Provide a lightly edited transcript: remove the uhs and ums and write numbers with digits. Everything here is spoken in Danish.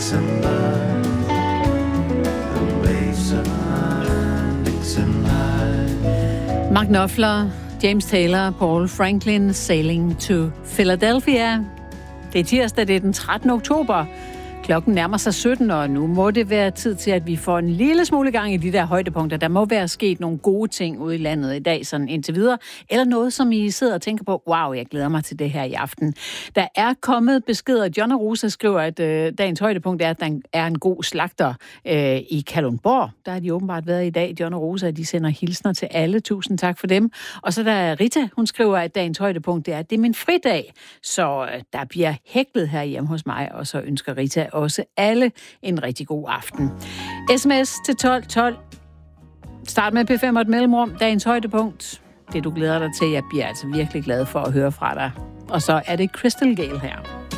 Dixieland, Dixieland. Mark Knopfler, James Taylor, Paul Franklin, Sailing to Philadelphia. Det er tirsdag, det er den 13. oktober. Klokken nærmer sig 17, og nu må det være tid til, at vi får en lille smule gang i de der højdepunkter. Der må være sket nogle gode ting ude i landet i dag, sådan indtil videre. Eller noget, som I sidder og tænker på, wow, jeg glæder mig til det her i aften. Der er kommet beskeder. John og Rosa skriver, at dagens højdepunkt er, at der er en god slagter i Kalundborg. Der har de åbenbart været i dag. John og Rosa, de sender hilsner til alle. Tusind tak for dem. Og så der er Rita, hun skriver, at dagens højdepunkt er, at det er min fridag. Så der bliver hæklet her hjemme hos mig, og så ønsker Rita også alle en rigtig god aften. SMS til 1212. Start med P5 og et mellemrum. Dagens højdepunkt. Det du glæder dig til. Jeg bliver altså virkelig glad for at høre fra dig. Og så er det Crystal Gale her.